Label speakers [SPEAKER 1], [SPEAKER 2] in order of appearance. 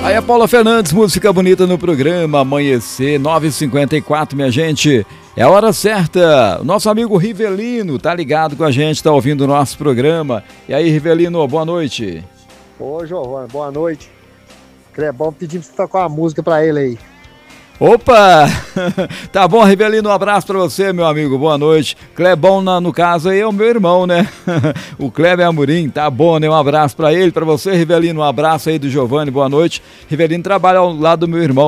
[SPEAKER 1] Aí a Paula Fernandes, música bonita no programa Amanhecer, 9h54, minha gente. É a hora certa. O nosso amigo Rivelino tá ligado com a gente, tá ouvindo o nosso programa. E aí, Rivelino, boa noite.
[SPEAKER 2] Ô, Giovana, boa noite. Clebão pedindo pra você tocar uma música pra ele aí.
[SPEAKER 1] Opa! Tá bom, Rivelino, um abraço pra você, meu amigo, boa noite. Clebão, no caso aí, é o meu irmão, né? O Kleber Amorim, tá bom, né? Um abraço pra ele, pra você, Rivelino, um abraço aí do Giovanni, boa noite. Rivelino trabalha ao lado do meu irmão.